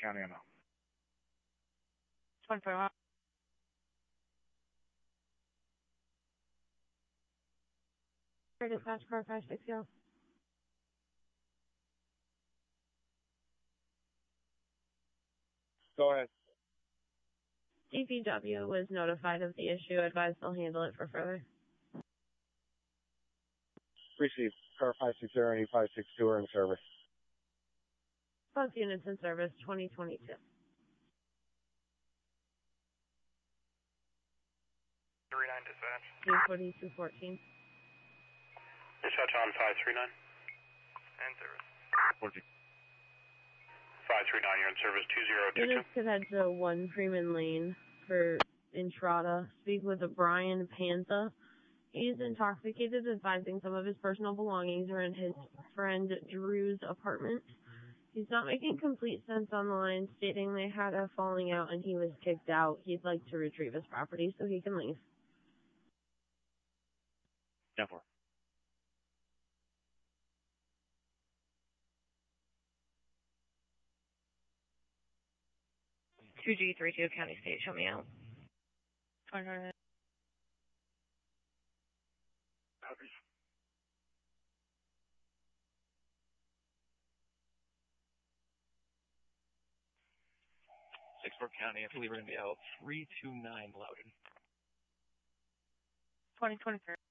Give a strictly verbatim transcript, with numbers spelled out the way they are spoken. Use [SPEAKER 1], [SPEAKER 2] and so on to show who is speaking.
[SPEAKER 1] County M L.
[SPEAKER 2] twenty-four. Dispatch car five six zero.
[SPEAKER 1] Go ahead.
[SPEAKER 2] D P W was notified of the issue. Advised they'll handle it for further.
[SPEAKER 1] Received. Car five six zero and E five six two are in service.
[SPEAKER 2] Both units in service, twenty twenty-two.
[SPEAKER 3] three nine dispatch.
[SPEAKER 2] two forty-two fourteen.
[SPEAKER 3] Dispatch on five three nine. In service.
[SPEAKER 1] fourteen.
[SPEAKER 3] five three nine, you're in service two zero two two.
[SPEAKER 2] Units could head to one Freeman Lane for Entrada. Speak with a Brian Panza. He is intoxicated, advising some of his personal belongings are in his friend Drew's apartment. He's not making complete sense on the line, stating they had a falling out and he was kicked out. He'd like to retrieve his property so he can leave.
[SPEAKER 1] ten four.
[SPEAKER 2] two G three two County State, show me out.
[SPEAKER 1] Copy.
[SPEAKER 4] six four County, I believe we're going to be out three two nine Loudon.
[SPEAKER 2] twenty twenty-three.